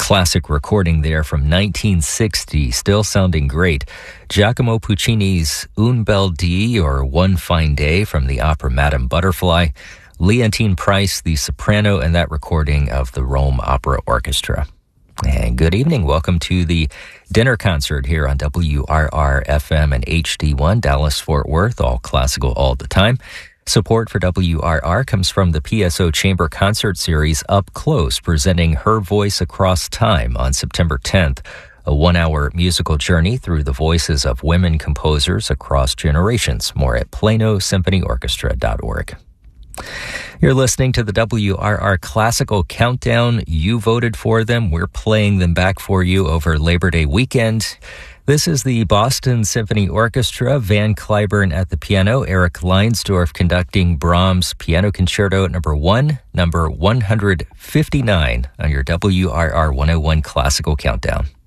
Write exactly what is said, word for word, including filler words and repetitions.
classic recording there from nineteen sixty, still sounding great. Giacomo Puccini's Un Bel Dì, or One Fine Day, from the opera Madame Butterfly. Leontine Price, the soprano, and that recording of the Rome Opera Orchestra. And good evening. Welcome to the dinner concert here on W R R F M and H D one, Dallas-Fort Worth, all classical all the time. Support for W R R comes from the P S O Chamber Concert Series Up Close, presenting Her Voice Across Time on September tenth. A one-hour musical journey through the voices of women composers across generations. More at plano symphony orchestra dot org. You're listening to the W R R Classical Countdown. You voted for them. We're playing them back for you over Labor Day weekend. This is the Boston Symphony Orchestra, Van Cliburn at the piano, Eric Leinsdorf conducting Brahms Piano Concerto number one, number one hundred fifty-nine on your W R R one oh one Classical Countdown.